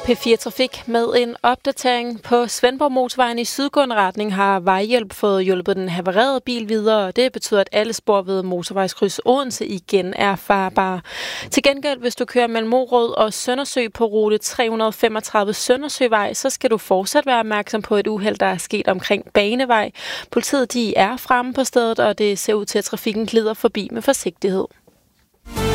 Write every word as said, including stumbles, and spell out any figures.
P fire Trafik med en opdatering på Svendborg Motorvejen i sydgående retning har vejhjælp fået hjulpet den havarerede bil videre, og det betyder, at alle spor ved motorvejskryds Odense igen er farbare. Til gengæld, hvis du kører mellem Morud og Søndersø på rute tre hundrede femogtredive Søndersøvej, så skal du fortsat være opmærksom på et uheld, der er sket omkring Banevej. Politiet de er fremme på stedet, og det ser ud til, at trafikken glider forbi med forsigtighed.